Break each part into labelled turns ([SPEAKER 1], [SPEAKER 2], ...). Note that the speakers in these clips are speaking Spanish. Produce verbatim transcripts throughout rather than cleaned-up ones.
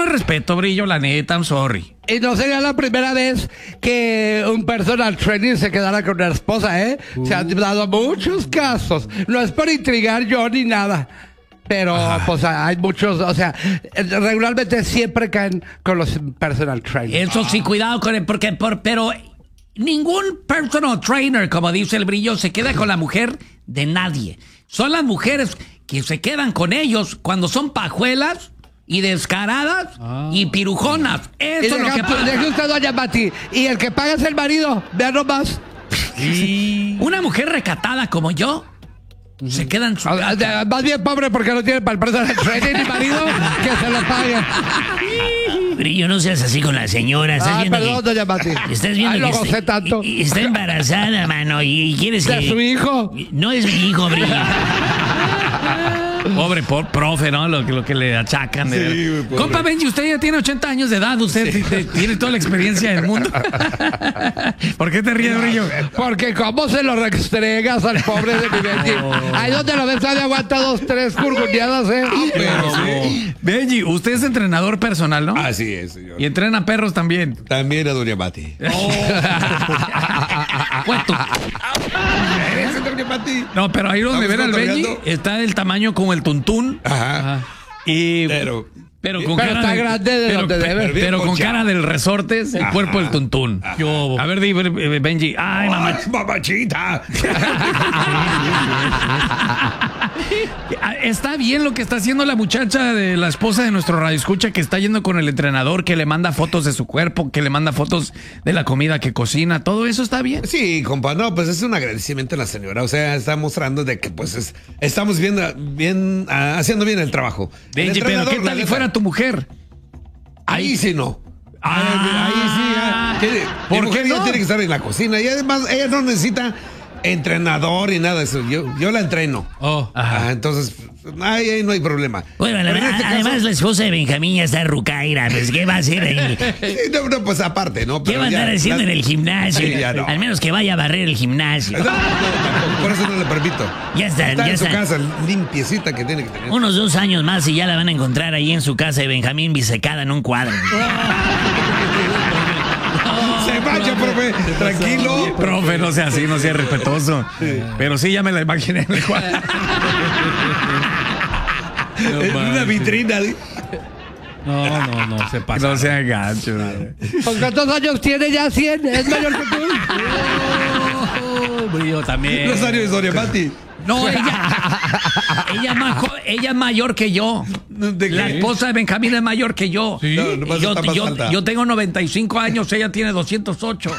[SPEAKER 1] de respeto, Brillo, la neta, I'm sorry.
[SPEAKER 2] Y no sería la primera vez que un personal trainer se quedara con una esposa, ¿eh? Uh. Se han dado muchos casos. No es por intrigar yo ni nada. Pero, ah. pues, hay muchos, o sea, regularmente siempre caen con los personal trainers.
[SPEAKER 1] Eso sí, cuidado con el, porque, por, pero ningún personal trainer, como dice el Brillo, se queda con la mujer de nadie. Son las mujeres que se quedan con ellos cuando son pajuelas y descaradas ah. y pirujonas. Eso es lo que pasa.
[SPEAKER 2] Deje usted, doña Mati, y el que paga es el marido, vea nomás.
[SPEAKER 1] Sí. Una mujer recatada como yo se quedan su
[SPEAKER 2] casa. Más bien pobre porque no tiene para el personal trainer ni marido que se lo pague.
[SPEAKER 3] Brillo, no seas así con la señora. Estás
[SPEAKER 2] ah,
[SPEAKER 3] viendo
[SPEAKER 2] perdón,
[SPEAKER 3] que,
[SPEAKER 2] doña Mati.
[SPEAKER 3] Estás viendo
[SPEAKER 2] Ay,
[SPEAKER 3] que
[SPEAKER 2] lo gocé tanto.
[SPEAKER 3] Está embarazada, mano, y, y quieres
[SPEAKER 2] ¿De
[SPEAKER 3] que...
[SPEAKER 2] su hijo?
[SPEAKER 3] No es mi hijo, Brillo.
[SPEAKER 1] Pobre por, profe, ¿no? Lo, lo que le achacan. De sí, compa Benji, usted ya tiene ochenta años de edad. Usted sí. te, tiene toda la experiencia del mundo. ¿Por qué te ríes, Brillo?
[SPEAKER 2] Porque cómo se lo restregas al pobre de mi Benji. Oh. Ahí donde lo ves, todavía aguanta dos, tres curguneadas, ¿eh?
[SPEAKER 1] Ah, pero sí. Benji, usted es entrenador personal, ¿no?
[SPEAKER 4] Así es, señor.
[SPEAKER 1] Y entrena perros también.
[SPEAKER 4] También a doña Mati. Oh.
[SPEAKER 1] ¿Cuánto? No, pero ahí donde ven al Benji está del tamaño como el tuntún.
[SPEAKER 4] Ajá. Ajá.
[SPEAKER 1] Y
[SPEAKER 4] pero,
[SPEAKER 1] pero con
[SPEAKER 2] pero
[SPEAKER 1] cara
[SPEAKER 2] está
[SPEAKER 1] de,
[SPEAKER 2] grande de
[SPEAKER 1] pero,
[SPEAKER 2] donde
[SPEAKER 1] pero,
[SPEAKER 2] debe.
[SPEAKER 1] Pero con cara del resorte, el ajá, cuerpo del tuntún. Yo, a ver, di, Benji. Ay, mamá.
[SPEAKER 4] Mamachita.
[SPEAKER 1] Está bien lo que está haciendo la muchacha de la esposa de nuestro radioescucha, que está yendo con el entrenador, que le manda fotos de su cuerpo, que le manda fotos de la comida que cocina. ¿Todo eso está bien?
[SPEAKER 4] Sí, compa. No, pues es un agradecimiento a la señora. O sea, está mostrando de que pues es, estamos bien, bien uh, haciendo bien el trabajo.
[SPEAKER 1] Benji,
[SPEAKER 4] el
[SPEAKER 1] pero ¿qué tal si fuera tu mujer?
[SPEAKER 4] Ahí, ahí sí no.
[SPEAKER 1] Ah,
[SPEAKER 4] ahí sí. Ya, ¿Por mi mujer qué no? Ya tiene que estar en la cocina. Y además, ella no necesita entrenador y nada de eso. Yo, yo la entreno.
[SPEAKER 1] Oh, ajá.
[SPEAKER 4] Ah, entonces, ahí, ahí no hay problema.
[SPEAKER 3] Bueno, la, este además caso, la esposa de Benjamín ya está rucaira. Pues, ¿qué va a hacer ahí?
[SPEAKER 4] Sí, no, no, pues aparte, ¿no?
[SPEAKER 3] Pero ¿qué va a andar ya, haciendo la, en el gimnasio? Sí, no. Al menos que vaya a barrer el gimnasio.
[SPEAKER 4] No, no, tampoco, por eso no le permito.
[SPEAKER 3] Ya está,
[SPEAKER 4] está
[SPEAKER 3] ya
[SPEAKER 4] en
[SPEAKER 3] está.
[SPEAKER 4] su casa, limpiecita que tiene que tener.
[SPEAKER 3] Unos dos años más y ya la van a encontrar ahí en su casa de Benjamín bisecada en un cuadro.
[SPEAKER 4] Se vaya, profe, tranquilo.
[SPEAKER 1] Profe, no sea así, no sea respetuoso. Sí. Pero sí, ya me la imaginé en el cuadro.
[SPEAKER 4] No, en una vitrina.
[SPEAKER 1] No, no, no, se pasa. No sea gacho.
[SPEAKER 2] ¿Con cuántos años tiene ya? cien. ¿Es mayor que tú?
[SPEAKER 1] Oh, yo también.
[SPEAKER 4] Los años de Doña Mati.
[SPEAKER 1] No, ella, ella, es más, ella es mayor que yo. La esposa de Benjamín es mayor que yo.
[SPEAKER 4] ¿Sí? No, no
[SPEAKER 1] yo, yo, yo tengo noventa y cinco años, ella tiene doscientos ocho.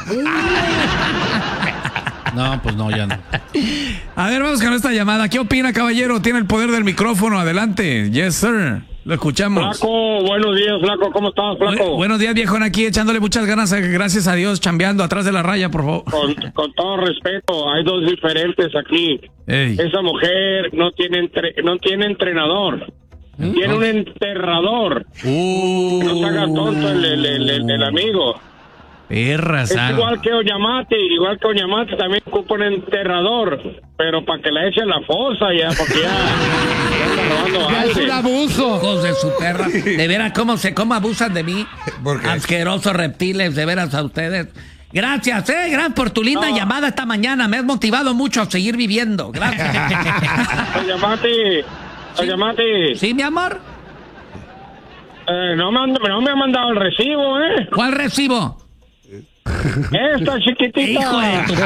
[SPEAKER 1] No, pues no, ya no. A ver, vamos con esta llamada. ¿Qué opina, caballero? Tiene el poder del micrófono. Adelante. Yes, sir. Lo escuchamos.
[SPEAKER 5] Flaco, buenos días, Flaco. ¿Cómo estás, Flaco?
[SPEAKER 1] Bu buenos días, viejón, aquí echándole muchas ganas. Gracias a Dios, chambeando atrás de la raya, por favor.
[SPEAKER 5] Con, con todo respeto, hay dos diferentes aquí. Ey. Esa mujer no tiene, entre no tiene entrenador. ¿Mm? Tiene un enterrador.
[SPEAKER 1] Uh.
[SPEAKER 5] No se haga tonto el, el, el, el, el amigo.
[SPEAKER 1] Perra,
[SPEAKER 5] es igual que Oñamate, igual que Oñamate también ocupa un enterrador, pero para que la echen la fosa ya, porque ya, ya,
[SPEAKER 2] ya es un abuso.
[SPEAKER 1] Hijos de su perra. De veras, ¿cómo se cómo abusan de mí? Asquerosos reptiles, de veras a ustedes. Gracias, eh, gran por tu linda no. llamada esta mañana. Me has motivado mucho a seguir viviendo. Gracias.
[SPEAKER 5] Oñamate, Oñamate.
[SPEAKER 1] ¿Sí, mi amor?
[SPEAKER 5] Eh, no, me, no me ha mandado el recibo, ¿eh?
[SPEAKER 1] ¿Cuál recibo?
[SPEAKER 5] Esta chiquitita.
[SPEAKER 1] Hijo de tu...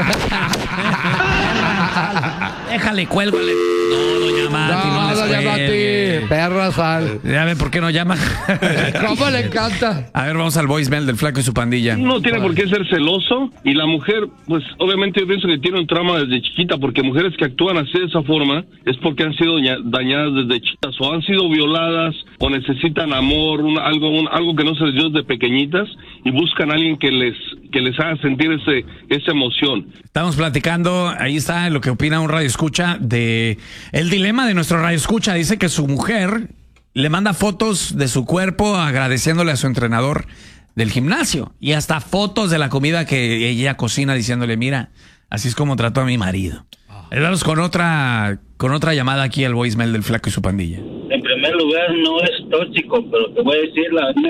[SPEAKER 1] Déjale, cuélgale. No, doña Mati, no,
[SPEAKER 2] no doña Mati, perra sal.
[SPEAKER 1] Ya ven por qué no llama.
[SPEAKER 2] ¿Cómo le encanta?
[SPEAKER 1] A ver, vamos al voicemail del Flaco y su pandilla.
[SPEAKER 6] No tiene por qué ser celoso. Y la mujer, pues obviamente yo pienso que tiene un trauma desde chiquita, porque mujeres que actúan así de esa forma es porque han sido dañadas desde chiquitas, o han sido violadas, o necesitan amor, un, algo, un, algo que no se les dio desde pequeñitas, y buscan a alguien que les que les haga sentir ese esa emoción.
[SPEAKER 1] Estamos platicando, ahí está lo que opina un radioescucha de el dilema de nuestro radioescucha. Dice que su mujer le manda fotos de su cuerpo agradeciéndole a su entrenador del gimnasio, y hasta fotos de la comida que ella cocina, diciéndole, mira, así es como trató a mi marido. Vamos con otra con otra llamada aquí al voicemail del Flaco y su pandilla.
[SPEAKER 7] En primer lugar, no es tóxico, pero te voy a decir la